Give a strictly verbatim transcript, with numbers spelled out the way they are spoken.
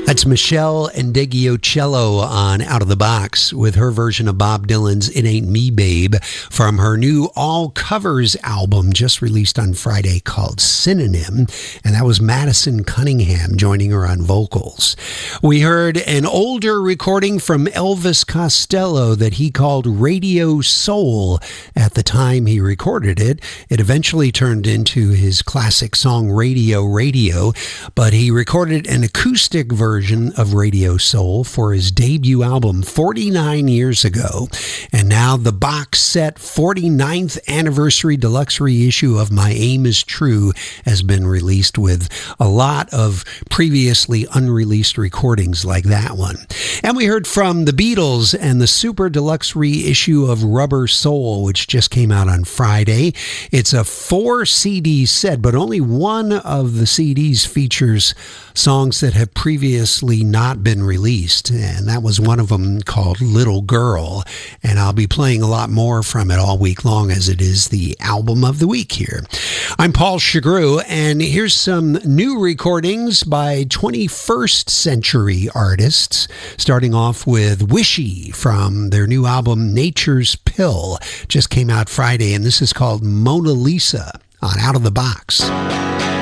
That's Michelle Ndegeocello on Out of the Box with her version of Bob Dylan's It Ain't Me Babe from her new all covers album just released on Friday called Synonym. And that was Madison Cunningham joining her on vocals. We heard an older recording from Elvis Costello that he called Radio Soul at the time he recorded it. It eventually turned into his classic song Radio Radio, but he recorded an acoustic version of Radio Soul for his debut album forty-nine years ago. And now the box set forty-ninth anniversary deluxe reissue of My Aim Is True has been released with a lot of previously unreleased recordings like that one. And we heard from the Beatles and the super deluxe reissue of Rubber Soul, which just came out on Friday. It's a four C D set, but only one of the C Ds features songs that have previously not been released, and that was one of them called Little Girl, and I'll be playing a lot more from it all week long as it is the album of the week here. I'm Paul Chagru, and here's some new recordings by twenty-first century artists, starting off with Wishy from their new album Nature's Pill. Just came out Friday, and this is called Mona Lisa on Out of the Box.